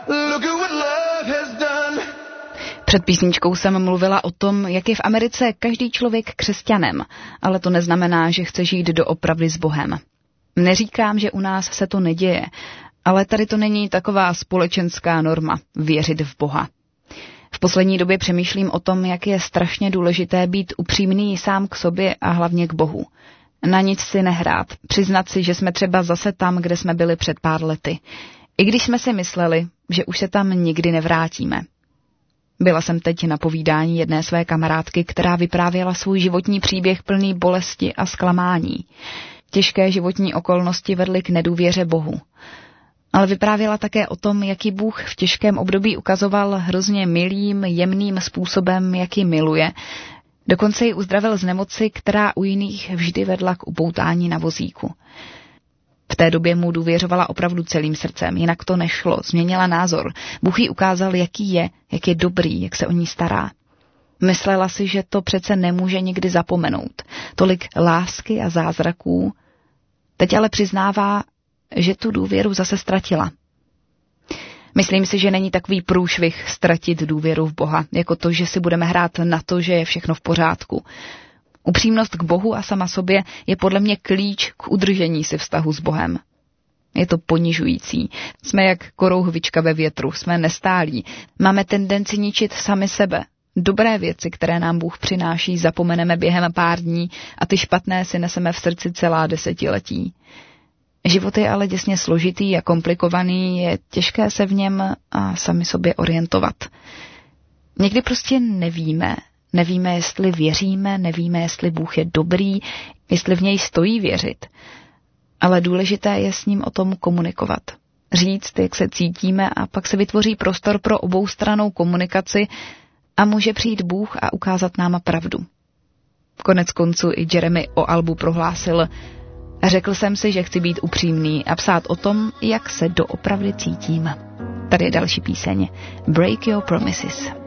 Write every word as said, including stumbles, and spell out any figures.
Look at what love has done. Před písničkou jsem mluvila o tom, jak je v Americe každý člověk křesťanem, ale to neznamená, že chce žít doopravdy s Bohem. Neříkám, že u nás se to neděje, ale tady to není taková společenská norma věřit v Boha. V poslední době přemýšlím o tom, jak je strašně důležité být upřímný sám k sobě a hlavně k Bohu. Na nic si nehrát, přiznat si, že jsme třeba zase tam, kde jsme byli před pár lety. I když jsme si mysleli, že už se tam nikdy nevrátíme. Byla jsem teď na povídání jedné své kamarádky, která vyprávěla svůj životní příběh plný bolesti a zklamání. Těžké životní okolnosti vedly k nedůvěře Bohu. Ale vyprávěla také o tom, jaký Bůh v těžkém období ukazoval hrozně milým, jemným způsobem, jak ji miluje. Dokonce ji uzdravil z nemoci, která u jiných vždy vedla k upoutání na vozíku. V té době mu důvěřovala opravdu celým srdcem, jinak to nešlo, změnila názor. Bůh jí ukázal, jaký je, jak je dobrý, jak se o ní stará. Myslela si, že to přece nemůže nikdy zapomenout. Tolik lásky a zázraků. Teď ale přiznává, že tu důvěru zase ztratila. Myslím si, že není takový průšvih ztratit důvěru v Boha, jako to, že si budeme hrát na to, že je všechno v pořádku. Upřímnost k Bohu a sama sobě je podle mě klíč k udržení si vztahu s Bohem. Je to ponižující. Jsme jak korouhvička ve větru, jsme nestálí. Máme tendenci ničit sami sebe. Dobré věci, které nám Bůh přináší, zapomeneme během pár dní a ty špatné si neseme v srdci celá desetiletí. Život je ale děsně složitý a komplikovaný, je těžké se v něm a sami sobě orientovat. Někdy prostě nevíme, nevíme, jestli věříme, nevíme, jestli Bůh je dobrý, jestli v něj stojí věřit. Ale důležité je s ním o tom komunikovat. Říct, jak se cítíme a pak se vytvoří prostor pro oboustrannou komunikaci a může přijít Bůh a ukázat nám pravdu. Konec konců i Jeremy o albu prohlásil: řekl jsem si, že chci být upřímný a psát o tom, jak se doopravdy cítím. Tady je další píseň. Break Your Promises.